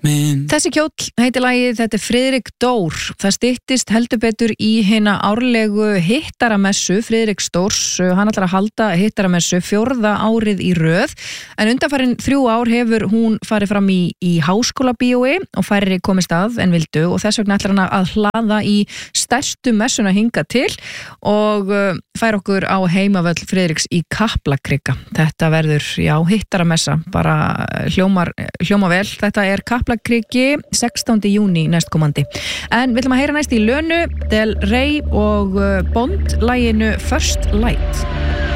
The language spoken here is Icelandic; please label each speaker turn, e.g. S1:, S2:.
S1: Þessi kjóll heitir lagið, þetta Friðrik Dór. Það styttist heldur betur í hina árlegu hittaramessu Friðriks Dórs. Hann ætlar að halda hittaramessu 4. árið í röð, en undanfarin 3 ár hefur hún farið fram í háskólabíói og færri komist að en vildu, og þess vegna ætlar hann að hlaða í stærstu messuna hingað til og fær okkur á heimavöll Friðriks í Kaplakrika. Þetta verður, hittaramessa, bara hljóma vel. Þetta er Kaplakriki 16. júní næstkomandi. En við ætlum að heyra næst í Lönu, Del Rey og Bond laginu First Light.